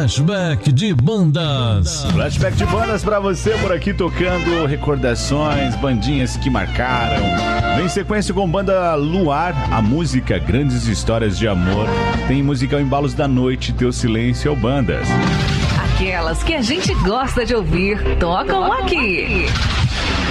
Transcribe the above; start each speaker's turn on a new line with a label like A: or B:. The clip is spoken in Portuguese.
A: Flashback de bandas.
B: Flashback de bandas pra você por aqui, tocando recordações, bandinhas que marcaram. Vem em sequência com banda Luar, a música Grandes Histórias de Amor. Tem musical Embalos da Noite, Teu Silêncio ou Bandas.
C: Aquelas que a gente gosta de ouvir, tocam aqui.